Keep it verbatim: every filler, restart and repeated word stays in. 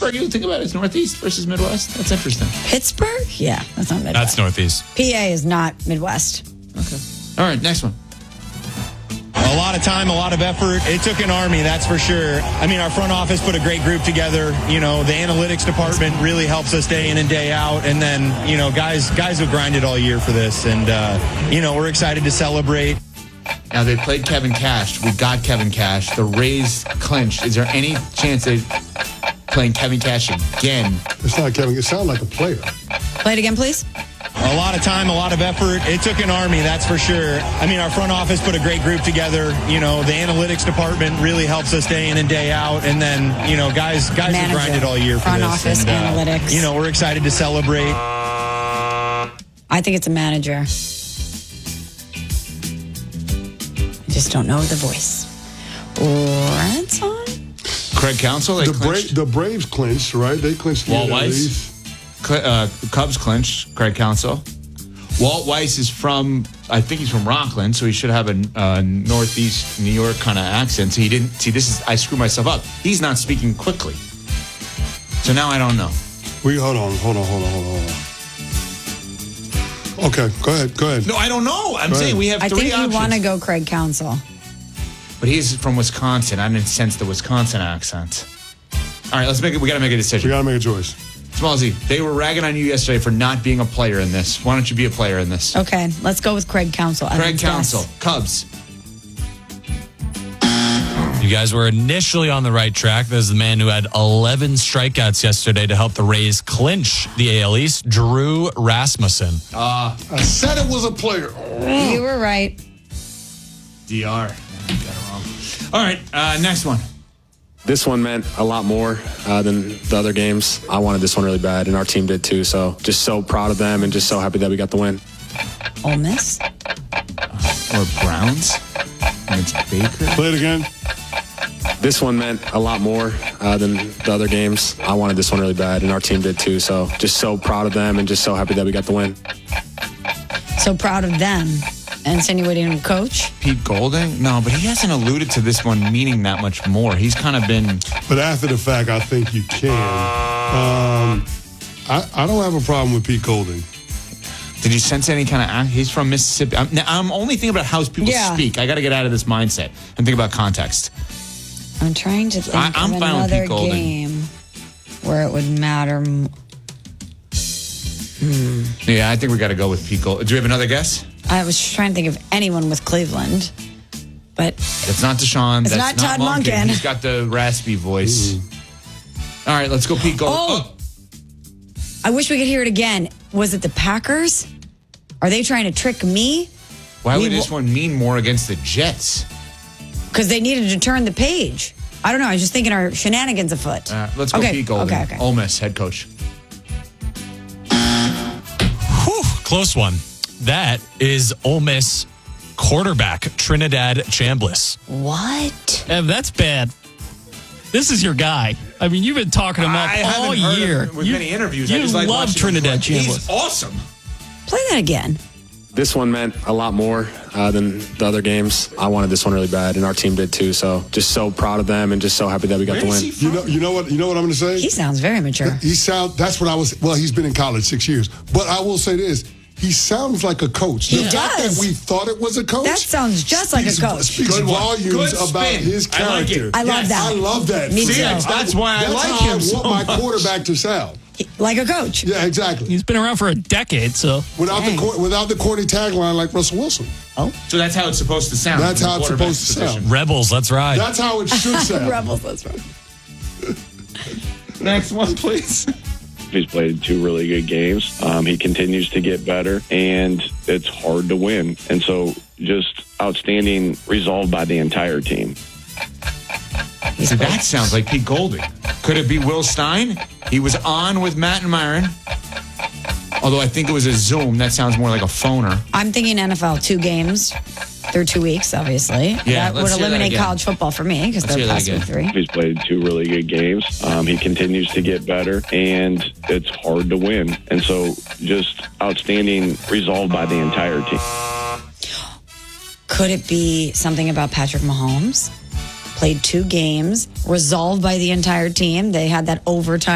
Pittsburgh, you think about it, it's Northeast versus Midwest. That's interesting. Pittsburgh? Yeah, that's not Midwest. That's Northeast. P A is not Midwest. Okay. All right, next one. A lot of time, a lot of effort. It took an army, that's for sure. I mean, our front office put a great group together. You know, the analytics department really helps us day in and day out. And then, you know, guys guys have grinded all year for this. And, uh, you know, we're excited to celebrate. Now, they played Kevin Cash. We got Kevin Cash. The Rays clinched. Is there any chance they're playing Kevin Cash again? It's not Kevin. It sounds like a player. Play it again, please. A lot of time, a lot of effort. It took an army, that's for sure. I mean, our front office put a great group together. You know, the analytics department really helps us day in and day out. And then, you know, guys guys have Manager, grinded all year for front this. office, and, uh, analytics. You know, we're excited to celebrate. I think it's a manager. I just don't know the voice. Red on? Craig Counsell, they The, Bra- clinched. the Braves clinched, right? They clinched the Walt N L Weiss. East. Cl- uh, Cubs clinched, Craig Counsell. Walt Weiss is from, I think he's from Rockland, so he should have a uh, Northeast New York kind of accent. So he didn't, see, this is, I screwed myself up. He's not speaking quickly. So now I don't know. We hold on, hold on, hold on, hold on, hold on. Okay, go ahead, go ahead. No, I don't know. I'm Go saying ahead. we have I three think you options. want to go Craig Counsell. But he's from Wisconsin. I didn't sense the Wisconsin accent. All right, let's make it. We got to make a We decision. got to make a choice. Smallsy, they were ragging on you yesterday for not being a player in this. Why don't you be a player in this? Okay, let's go with Craig Counsell. Craig Evan's guess. Counsell, Cubs. You guys were initially on the right track. There's the man who had eleven strikeouts yesterday to help the Rays clinch the A L East, Drew Rasmussen. Uh, I said it was a player. You were right. D R. Got it wrong. All right, uh, next one. This one meant a lot more uh, than the other games. I wanted this one really bad, and our team did too. So just so proud of them and just so happy that we got the win. Ole Miss? Or Browns. And it's Baker. Play it again. This one meant a lot more uh, than the other games. I wanted this one really bad, and our team did too. So just so proud of them and just so happy that we got the win. So proud of them. Insinuating coach? Pete Golding? No, but he hasn't alluded to this one meaning that much more. He's kind of been... But after the fact, I think you can. Um, I, I don't have a problem with Pete Golding. Did you sense any kind of... He's from Mississippi. I'm, now, I'm only thinking about how people Yeah. speak. I got to get out of this mindset and think about context. I'm trying to think I- I'm of fine with another Pete Golding. game where it would matter. m- Yeah, I think we got to go with Pete Golding. Do we have another guess? I was trying to think of anyone with Cleveland, but It's not Deshaun. It's That's not Todd Monken. He's got the raspy voice. All right, let's go Pete Golding. Oh. I wish we could hear it again. Was it the Packers? Are they trying to trick me? Why we would will- this one mean more against the Jets? Because they needed to turn the page. I don't know. I was just thinking our shenanigans afoot. Uh, let's go okay. Pete Golding. Okay, okay. Ole Miss head coach. Whew, close one. That is Ole Miss quarterback Trinidad Chambliss. What? Ev, that's bad. This is your guy. I mean, you've been talking him up I all haven't heard year. him with you, many interviews. You I just like love watching him Trinidad play. He's Chambliss. awesome. Play that again. This one meant a lot more uh, than the other games. I wanted this one really bad, and our team did too. So just so proud of them and just so happy that we got Where the is win. he from? You know, you know what? You know what I'm going to say. He sounds very mature. He sound. That's what I was. Well, he's been in college six years. But I will say this: he sounds like a coach. He the fact does. that we thought it was a coach. That sounds just like a speaks- coach. Speaks Good one. volumes Good about spin. his I like character. it. I love Yes. that. I love that. Me See, too. that's, That's why I that's like how him I so want my much. quarterback to sound. He- like a coach. Yeah, exactly. He's been around for a decade, so Without Dang. the cor- without the corny tagline like Russell Wilson. So that's how it's supposed to sound. That's from the how it's quarterback's supposed to sound. position. Rebels, let's ride. That's how it should sound. Rebels, that's right. Next one, please. He's played two really good games. Um, he continues to get better, and it's hard to win. And so just outstanding resolve by the entire team. See, that sounds like Pete Golding. Could it be Will Stein? He was on with Matt and Myron. Although I think it was a Zoom. That sounds more like a phoner. I'm thinking N F L two games through two weeks, obviously. Yeah, that let's would hear that eliminate again. college football for me because Let's they're hear that past week again. three. He's played two really good games. Um, he continues to get better, and it's hard to win. And so just outstanding resolve by the entire team. Could it be something about Patrick Mahomes? Played two games, resolved by the entire team. They had that overtime